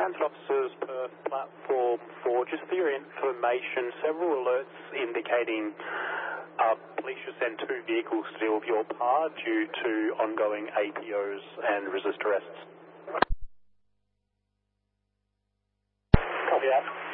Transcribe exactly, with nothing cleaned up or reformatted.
Transit Officers Perth Platform four, just for your information, several alerts indicating uh, police should send two vehicles to deal with your par due to ongoing A P Os and resist arrests. Copy that.